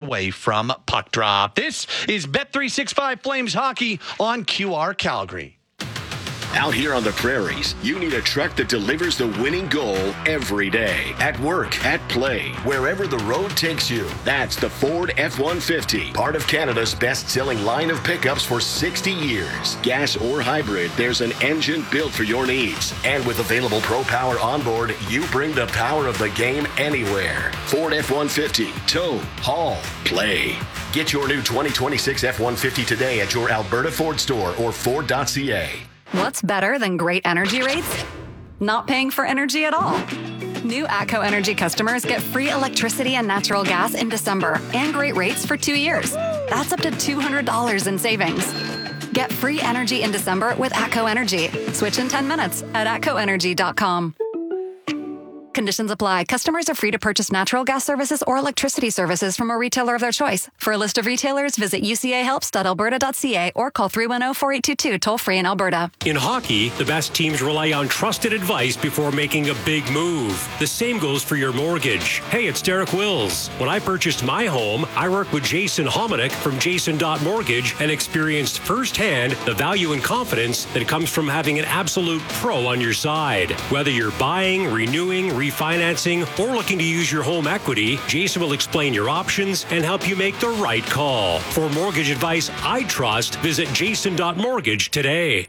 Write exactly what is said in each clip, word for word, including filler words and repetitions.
away from puck drop. This is Bet three sixty-five Flames Hockey on Q R Calgary. Out here on the prairies, you need a truck that delivers the winning goal every day. At work, at play, wherever the road takes you. That's the Ford F one fifty, part of Canada's best-selling line of pickups for sixty years. Gas or hybrid, there's an engine built for your needs. And with available Pro Power onboard, you bring the power of the game anywhere. Ford F one fifty, tow, haul, play. Get your new twenty twenty-six F one fifty today at your Alberta Ford store or Ford dot C A. What's better than great energy rates? Not paying for energy at all. New ATCO Energy customers get free electricity and natural gas in December and great rates for two years. That's up to two hundred dollars in savings. Get free energy in December with ATCO Energy. Switch in ten minutes at atco energy dot com. Conditions apply. Customers are free to purchase natural gas services or electricity services from a retailer of their choice. For a list of retailers, visit u c a helps dot alberta dot c a or call three one zero, four eight two two, toll-free in Alberta. In hockey, the best teams rely on trusted advice before making a big move. The same goes for your mortgage. Hey, it's Derek Wills. When I purchased my home, I worked with Jason Hominick from Jason dot Mortgage and experienced firsthand the value and confidence that comes from having an absolute pro on your side. Whether you're buying, renewing, refinancing, or looking to use your home equity, Jason will explain your options and help you make the right call. For mortgage advice I trust, visit Jason dot Mortgage today.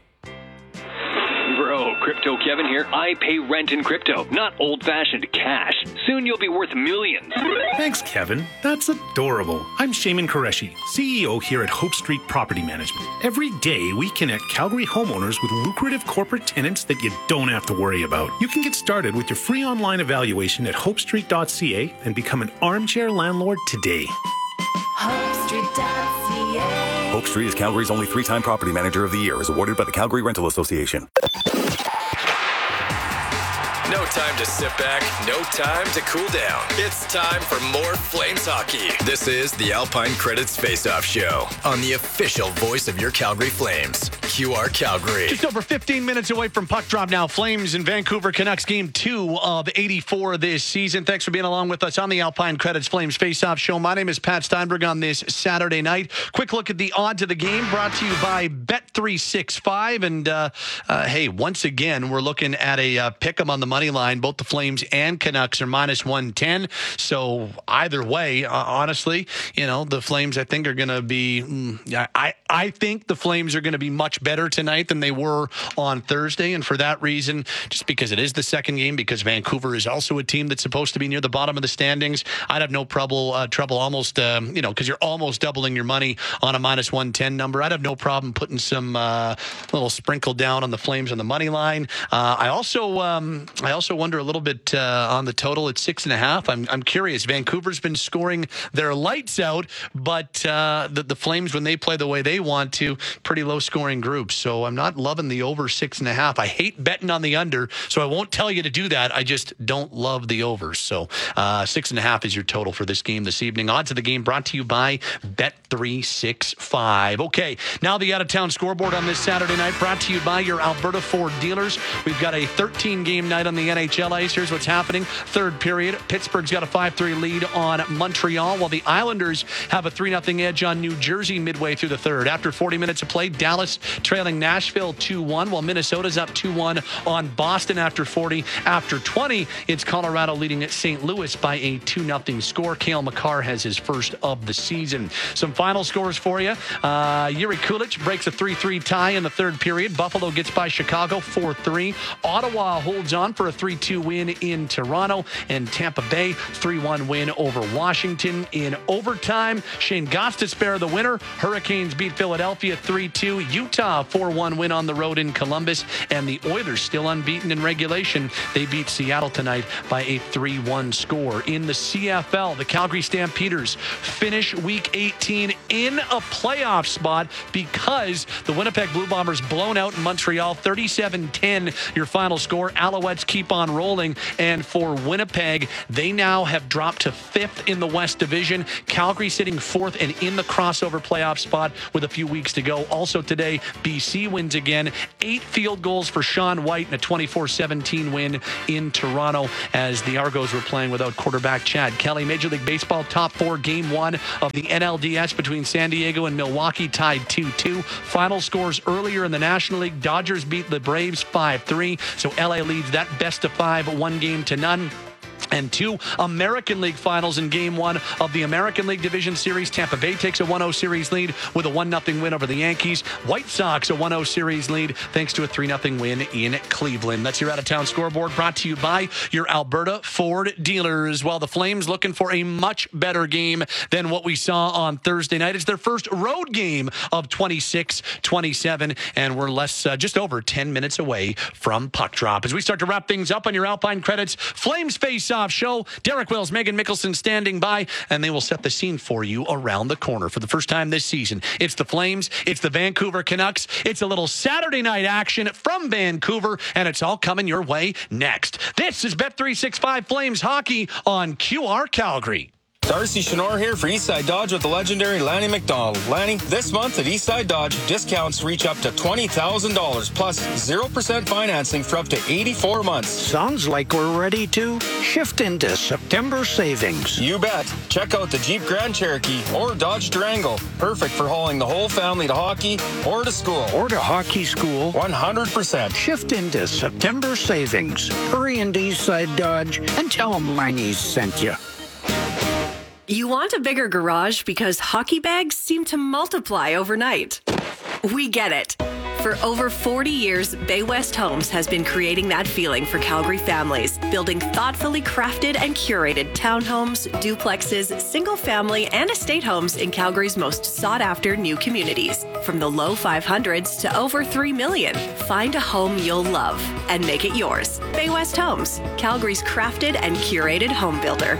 Bro, Crypto Kevin here. I pay rent in crypto, not old-fashioned cash. Soon you'll be worth millions. Thanks, Kevin. That's adorable. I'm Shaman Qureshi, C E O here at Hope Street Property Management. Every day, we connect Calgary homeowners with lucrative corporate tenants that you don't have to worry about. You can get started with your free online evaluation at hope street dot c a and become an armchair landlord today. hope street dot c a. Hope Street is Calgary's only three-time property manager of the year, as awarded by the Calgary Rental Association. No time to sit back, no time to cool down. It's time for more Flames hockey. This is the Alpine Credits Face-Off Show on the official voice of your Calgary Flames, Q R Calgary. Just over fifteen minutes away from puck drop now. Flames and Vancouver Canucks game two of eighty-four this season. Thanks for being along with us on the Alpine Credits Flames Face-Off Show. My name is Pat Steinberg on this Saturday night. Quick look at the odds of the game brought to you by Bet three sixty-five. And, uh, uh, hey, once again, we're looking at a uh, pick 'em on the money line. Both the Flames and Canucks are minus one ten. So either way, uh, honestly, you know, the Flames, I think, are going to be, mm, I, I think the Flames are going to be much better tonight than they were on Thursday. And for that reason, just because it is the second game, because Vancouver is also a team that's supposed to be near the bottom of the standings, I'd have no trouble, uh, trouble almost, um, you know, because you're almost doubling your money on a minus one ten number. I'd have no problem putting some uh, little sprinkle down on the Flames on the money line. Uh, I also, um, I also wonder a little bit uh, on the total at six and a half. I'm, I'm curious. Vancouver's been scoring their lights out, but uh, the, the Flames, when they play the way they want to, pretty low scoring groups. So I'm not loving the over six and a half. I hate betting on the under, so I won't tell you to do that. I just don't love the overs. So uh, six and a half is your total for this game this evening. Odds of the game brought to you by Bet three sixty-five. Okay, now the out-of-town scoreboard on this Saturday night brought to you by your Alberta Ford dealers. We've got a thirteen game night on the N H L ice. Here's what's happening. Third period, Pittsburgh's got a five three lead on Montreal, while the Islanders have a three nothing edge on New Jersey midway through the third. After forty minutes of play, Dallas trailing Nashville two one, while Minnesota's up two one on Boston after forty. After twenty, it's Colorado leading at Saint Louis by a two nothing score. Cale Makar has his first of the season. Some final scores for you. Uh, Yuri Kulich breaks a three three tie in the third period. Buffalo gets by Chicago four three. Ottawa holds on for a three two win in Toronto, and Tampa Bay three one win over Washington in overtime. Shane Gostisbehere the winner. Hurricanes beat Philadelphia three two. Utah four one win on the road in Columbus, and the Oilers still unbeaten in regulation. They beat Seattle tonight by a three one score. In the C F L, the Calgary Stampeders finish week eighteen in a playoff spot because the Winnipeg Blue Bombers blown out in Montreal, thirty-seven ten, your final score. Alouettes keep on rolling, and for Winnipeg, they now have dropped to fifth in the West Division. Calgary sitting fourth and in the crossover playoff spot with a few weeks to go. Also today, B C wins again. Eight field goals for Sean White and a twenty-four seventeen win in Toronto as the Argos were playing without quarterback Chad Kelly. Major League Baseball top four, game one of the N L D S between San Diego and Milwaukee tied two two. Final scores earlier in the National League. Dodgers beat the Braves five three. So L A leads that best of five, one game to none. And two American League finals in game one of the American League Division Series. Tampa Bay takes a one oh series lead with a one nothing win over the Yankees. White Sox a one oh series lead thanks to a three nothing win in Cleveland. That's your out-of-town scoreboard brought to you by your Alberta Ford dealers. While the Flames looking for a much better game than what we saw on Thursday night. It's their first road game of twenty-six twenty-seven, and we're less, uh, just over ten minutes away from puck drop. As we start to wrap things up on your Alpine Credits Flames Face-Off show, Derek Wills, Megan Mickelson standing by, and they will set the scene for you around the corner for the first time this season. It's the Flames, it's the Vancouver Canucks, it's a little Saturday night action from Vancouver, and it's all coming your way next. This is Bet three sixty-five Flames Hockey on Q R Calgary. Darcy Chenor here for Eastside Dodge with the legendary Lanny McDonald. Lanny, this month at Eastside Dodge, discounts reach up to twenty thousand dollars plus zero percent financing for up to eighty-four months. Sounds like we're ready to shift into September savings. You bet. Check out the Jeep Grand Cherokee or Dodge Durango. Perfect for hauling the whole family to hockey or to school. Or to hockey school. one hundred percent. Shift into September savings. Hurry into Eastside Dodge and tell them Lanny's sent you. You want a bigger garage because hockey bags seem to multiply overnight. We get it. For over forty years, Bay West Homes has been creating that feeling for Calgary families, building thoughtfully crafted and curated townhomes, duplexes, single-family, and estate homes in Calgary's most sought-after new communities. From the low five hundreds to over three million, find a home you'll love and make it yours. Bay West Homes, Calgary's crafted and curated home builder.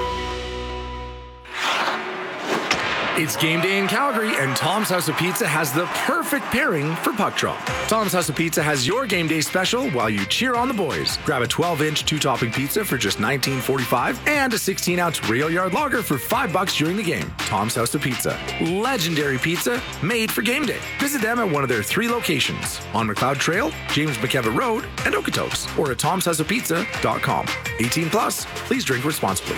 It's game day in Calgary, and Tom's House of Pizza has the perfect pairing for puck drop. Tom's House of Pizza has your game day special while you cheer on the boys. Grab a twelve inch two-topping pizza for just nineteen forty-five and a sixteen ounce rail yard lager for five bucks during the game. Tom's House of Pizza. Legendary pizza made for game day. Visit them at one of their three locations on McLeod Trail, James McKevitt Road, and Okotoks, or at toms house of pizza dot com. eighteen plus, please drink responsibly.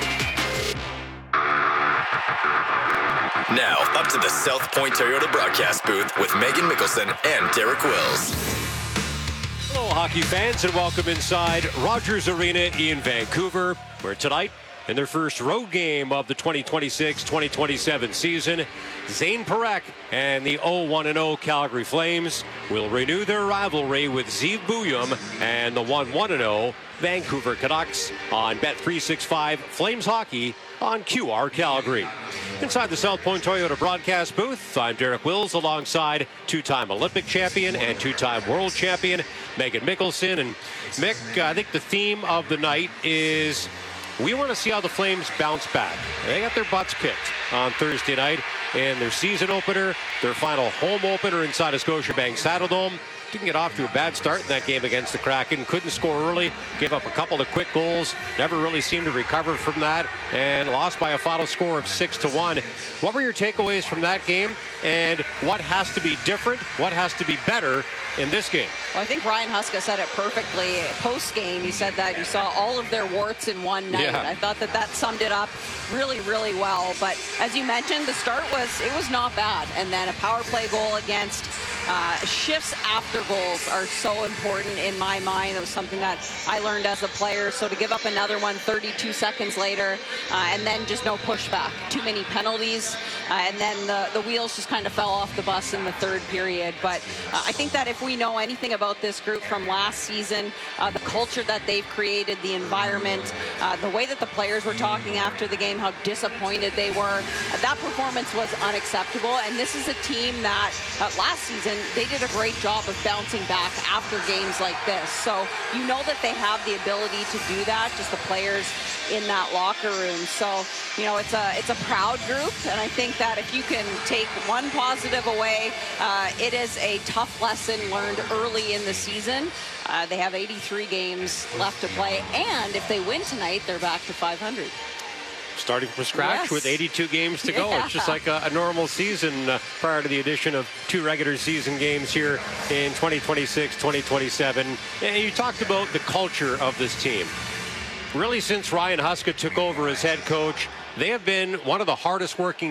Now, up to the South Point Toyota broadcast booth with Megan Mickelson and Derek Wills. Hello, hockey fans, and welcome inside Rogers Arena in Vancouver, where tonight, in their first road game of the twenty twenty-six twenty twenty-seven season, Zane Parekh and the oh one oh Calgary Flames will renew their rivalry with Zeev Buyum and the one one oh Vancouver Canucks on Bet three sixty-five Flames Hockey on Q R Calgary. Inside the South Point Toyota broadcast booth, I'm Derek Wills alongside two-time Olympic champion and two-time world champion Megan Mickelson. And Mick, I think the theme of the night is we want to see how the Flames bounce back. They got their butts kicked on Thursday night in their season opener, their final home opener inside of Scotiabank Saddledome. Didn't get off to a bad start in that game against the Kraken. Couldn't score early. Gave up a couple of quick goals. Never really seemed to recover from that. And lost by a final score of six to one. What were your takeaways from that game? And what has to be different? What has to be better in this game? Well, I think Ryan Huska said it perfectly. Post-game, he said that you saw all of their warts in one night. Yeah. I thought that that summed it up really, really well. But as you mentioned, the start was, it was not bad. And then a power play goal against uh, shifts after goals are so important in my mind. It was something that I learned as a player. So to give up another one thirty-two seconds later, uh, and then just no pushback. Too many penalties. Uh, and then the, the wheels just kind of fell off the bus in the third period. But uh, I think that if we know anything about this group from last season, uh, the culture that they've created, the environment, uh, the way that the players were talking after the game, how disappointed they were, uh, that performance was unacceptable. And this is a team that uh, last season, they did a great job of bouncing back after games like this. So you know that they have the ability to do that. Just the players in that locker room. So, you know, it's a it's a proud group, and I think that if you can take one positive away, uh, it is a tough lesson learned early in the season. Uh, they have eighty-three games left to play, and if they win tonight, they're back to five hundred. Starting from scratch yes. with eighty-two games to go. Yeah. It's just like a, a normal season uh, prior to the addition of two regular season games here in twenty twenty-six, twenty twenty-seven. And you talked about the culture of this team. Really, since Ryan Huska took over as head coach, they have been one of the hardest working